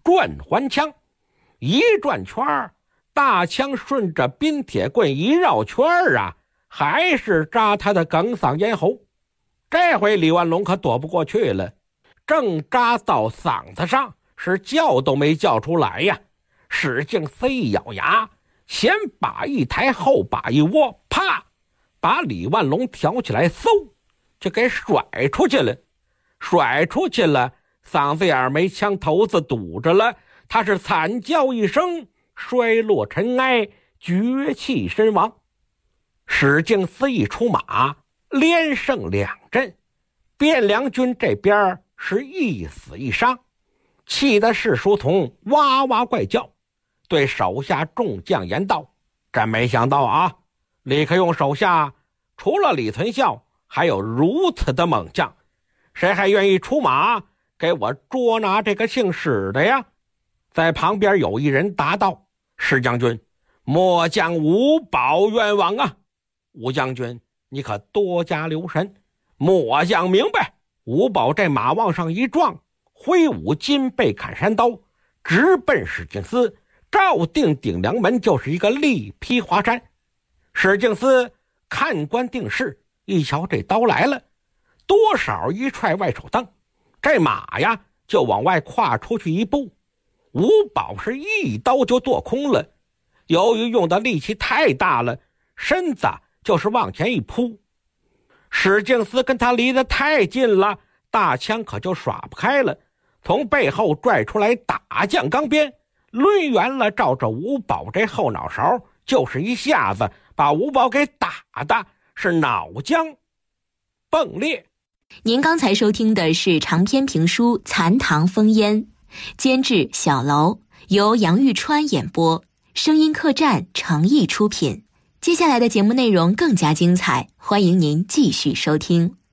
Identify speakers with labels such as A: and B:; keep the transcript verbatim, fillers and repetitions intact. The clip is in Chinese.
A: 转环枪，一转圈儿，大枪顺着冰铁棍一绕圈儿啊，还是扎他的哽嗓咽喉。这回李万龙可躲不过去了，正扎到嗓子上，是叫都没叫出来呀。史敬思一咬牙，前把一抬，后把一窝，啪，把李万龙挑起来，嗖就给甩出去了。甩出去了，嗓子眼没枪头子堵着了，他是惨叫一声，摔落尘埃，绝气身亡。史敬思一出马，连胜两阵，汴梁军这边是一死一伤，气得士书同哇哇怪叫，对手下众将言道：真没想到啊，李克用手下除了李存孝，还有如此的猛将，谁还愿意出马给我捉拿这个姓史的呀？在旁边有一人答道：史将军，末将吴宝冤枉啊！吴将军，你可多加留神。末将明白。吴宝这马往上一撞，挥舞金背砍山刀，直奔史敬思，照定顶梁门就是一个力劈华山。史敬思看官定势，一瞧这刀来了，多少一踹外手蹬，这马呀就往外跨出去一步，吴宝是一刀就剁空了。由于用的力气太大了，身子就是往前一扑，史敬思跟他离得太近了，大枪可就耍不开了，从背后拽出来打将钢鞭，抡圆了照着吴宝这后脑勺，就是一下子把吴宝给打的是脑浆迸裂。
B: 您刚才收听的是长篇评书《残唐烽烟》，监制小楼，由杨玉川演播，声音客栈诚意出品。接下来的节目内容更加精彩，欢迎您继续收听。